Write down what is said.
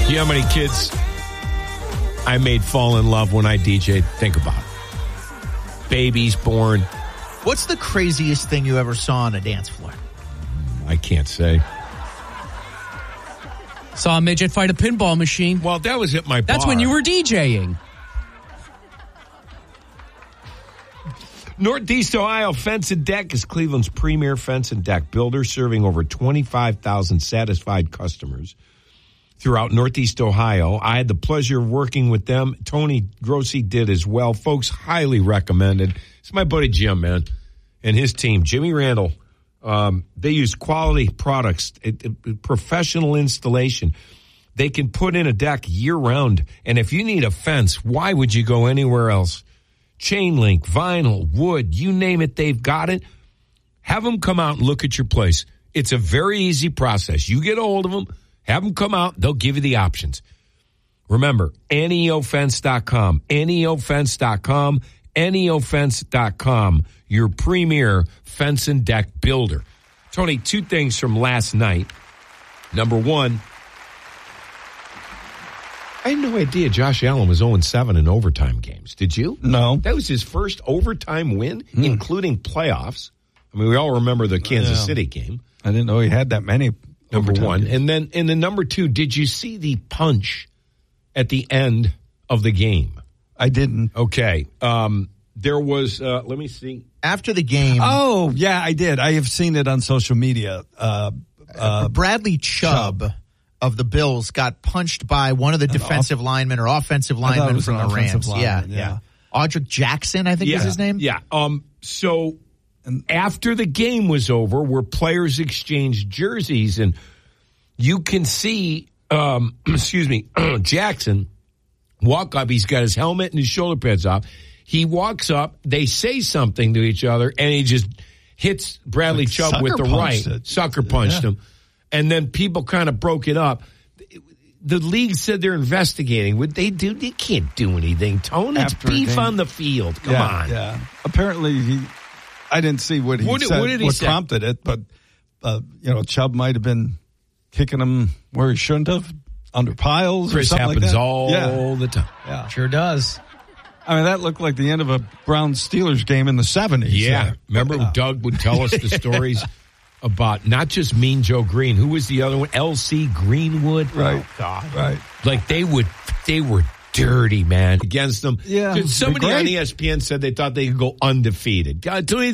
You know how many kids I made fall in love when I DJ'd? Think about it. Babies born. What's the craziest thing you ever saw on a dance floor? I can't say. Saw a midget fight a pinball machine. Well, that was at my bar. That's when you were DJing. Northeast Ohio Fence and Deck is Cleveland's premier fence and deck builder, serving over 25,000 satisfied customers throughout Northeast Ohio. I had the pleasure of working with them. Tony Grossi did as well. Folks, highly recommended. It's my buddy Jim, man, and his team. Jimmy Randall. They use quality products, professional installation. They can put in a deck year-round. And if you need a fence, why would you go anywhere else? Chain link, vinyl, wood, you name it, they've got it. Have them come out and look at your place. It's a very easy process. You get a hold of them. Have them come out. They'll give you the options. Remember, neofence.com, neofence.com, neofence.com, your premier fence and deck builder. Tony, two things from last night. Number one, I had no idea Josh Allen was 0-7 in overtime games. Did you? No. That was his first overtime win, including playoffs. I mean, we all remember the Kansas City game. I didn't know he had that many. Number one. Games. And then in the number two, did you see the punch at the end of the game? I didn't. Okay. There was, let me see. After the game. Oh, yeah, I did. I have seen it on social media. Bradley Chubb of the Bills got punched by one of the defensive linemen or offensive linemen from the Rams. Yeah. Audric Jackson, I think is his name. Yeah. So after the game was over, where players exchanged jerseys, and you can see, Jackson walk up. He's got his helmet and his shoulder pads off. He walks up. They say something to each other, and he just hits Bradley Chubb with the right. Sucker punched him. And then people kind of broke it up. The league said they're investigating. What they do, they can't do anything, Tone. It's beef on the field. Come on. Yeah. Apparently, I didn't see what he said, what prompted it, but, Chubb might have been kicking him where he shouldn't have, under piles or something like that. This happens all the time. Yeah. Sure does. I mean, that looked like the end of a Browns-Steelers game in the 70s. Yeah. Remember Doug would tell us the stories about not just Mean Joe Green. Who was the other one? L.C. Greenwood. Right. Oh, God. Right. Like they were dirty, man, against them. Yeah. Somebody on ESPN said they thought they could go undefeated. God,